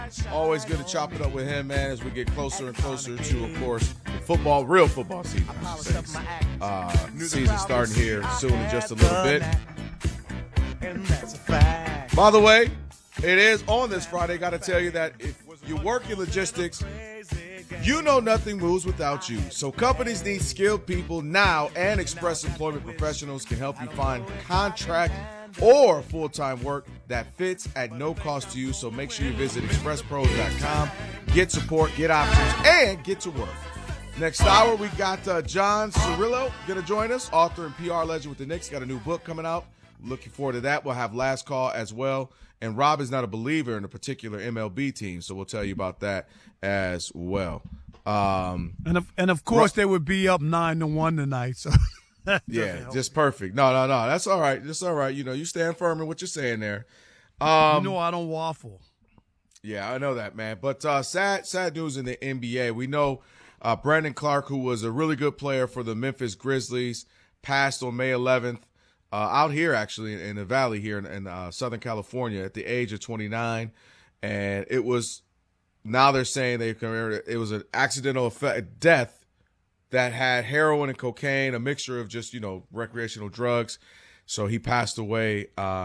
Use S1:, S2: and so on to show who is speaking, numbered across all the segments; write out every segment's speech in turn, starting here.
S1: Always good to chop it up with him, man, as we get closer and closer to, of course, football, real football season. Season starting here soon in just a little bit. By the way, it is on this Friday. Got to tell you that if you work in logistics, you know nothing moves without you. So companies need skilled people now, and Express Employment Professionals can help you find contract or full-time work that fits at no cost to you. So make sure you visit expresspros.com, get support, get options, and get to work. Next hour, we got John Cirillo going to join us, author and PR legend with the Knicks. Got a new book coming out. Looking forward to that. We'll have Last Call as well. And Rob is not a believer in a particular MLB team, so we'll tell you about that as well.
S2: And of course, they would be up 9-1 tonight. So
S1: yeah, just perfect. No. That's all right. That's all right. You know, you stand firm in what you're saying there.
S2: I don't waffle.
S1: Yeah, I know that, man. But sad news in the NBA. We know Brandon Clark, who was a really good player for the Memphis Grizzlies, passed on May 11th. Out here, actually, in the Valley here in Southern California at the age of 29. And it was, now they're saying it was an accidental death that had heroin and cocaine, a mixture of just, recreational drugs. So he passed away,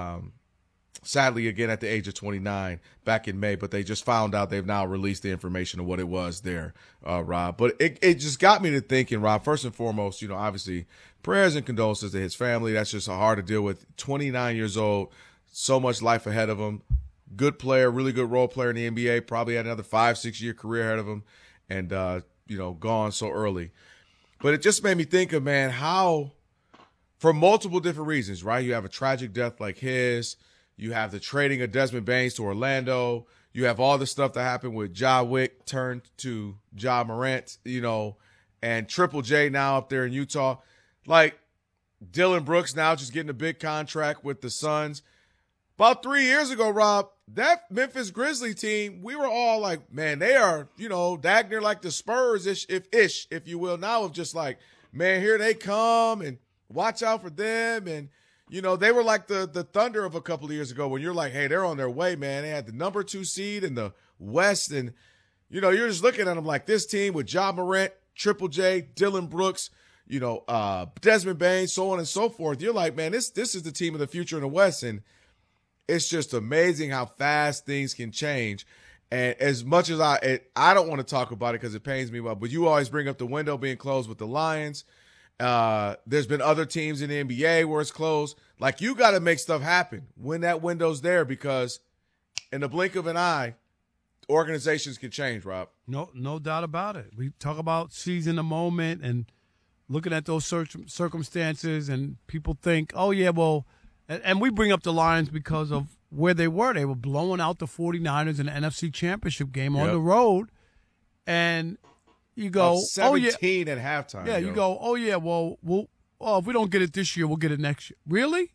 S1: sadly, again, at the age of 29 back in May. But they just found out, they've now released the information of what it was there, Rob. But it just got me to thinking, Rob, first and foremost, obviously, prayers and condolences to his family. That's just hard to deal with. 29 years old, so much life ahead of him. Good player, really good role player in the NBA. Probably had another 5-6 year career ahead of him, and gone so early. But it just made me think of, man, how, for multiple different reasons, right? You have a tragic death like his. You have the trading of Desmond Baines to Orlando. You have all the stuff that happened with Ja Wick turned to Ja Morant, and Triple J now up there in Utah. Like, Dylan Brooks now just getting a big contract with the Suns. About 3 years ago, Rob, that Memphis Grizzlies team, we were all like, man, they are, Dagner like the Spurs, if you will. Now of just like, man, here they come and watch out for them. And, they were like the Thunder of a couple of years ago when you're like, hey, they're on their way, man. They had the number 2 seed in the West. And, you're just looking at them like this team with Ja Morant, Triple J, Dylan Brooks, Desmond Baines, so on and so forth. You're like, man, this is the team of the future in the West. And it's just amazing how fast things can change. And as much as I don't want to talk about it because it pains me, but you always bring up the window being closed with the Lions. There's been other teams in the NBA where it's closed. Like, you got to make stuff happen when that window's there, because in the blink of an eye, organizations can change, Rob.
S2: No doubt about it. We talk about seizing the moment and looking at those circumstances, and people think, oh, yeah, well, and we bring up the Lions because of where they were. They were blowing out the 49ers in the NFC Championship game on the road, and you go,
S1: 17 at halftime.
S2: Yeah, you go, oh, yeah, well, if we don't get it this year, we'll get it next year. Really?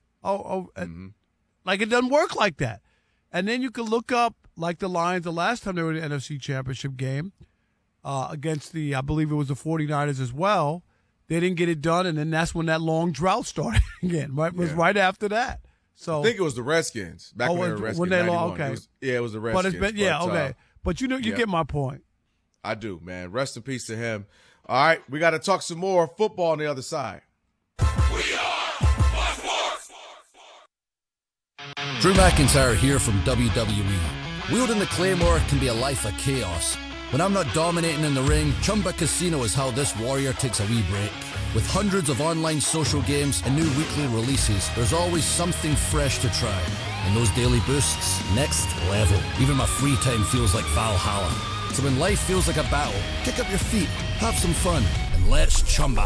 S2: Like, it doesn't work like that. And then you can look up, like the Lions, the last time they were in the NFC Championship game against I believe it was the 49ers as well. They didn't get it done, and then that's when that long drought started again. Right, it was right after that. So
S1: I think it was the Redskins back when they were Redskins. When they lost,
S2: okay,
S1: it was the Redskins.
S2: But okay. But you get my point.
S1: I do, man. Rest in peace to him. All right, we got to talk some more football on the other side.
S3: We are Sports. Drew McIntyre here from WWE. Wielding the Claymore can be a life of chaos. When I'm not dominating in the ring, Chumba Casino is how this warrior takes a wee break. With hundreds of online social games and new weekly releases, there's always something fresh to try. And those daily boosts, next level. Even my free time feels like Valhalla. So when life feels like a battle, kick up your feet, have some fun, and let's chumba.